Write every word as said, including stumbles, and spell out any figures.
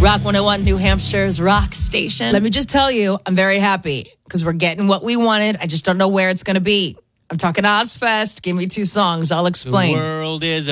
Rock one oh one, New Hampshire's rock station. Let me just tell you, I'm very happy because we're getting what we wanted. I just don't know where it's going to be. I'm talking Ozfest. Give me two songs. I'll explain. The world is